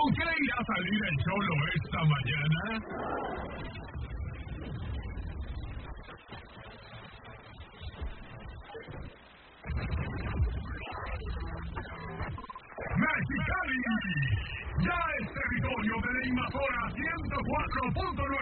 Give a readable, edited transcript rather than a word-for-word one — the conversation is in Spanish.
¿Con qué irá a salir el Cholo esta mañana? Mexicali, ya es territorio de la invasora 104.9.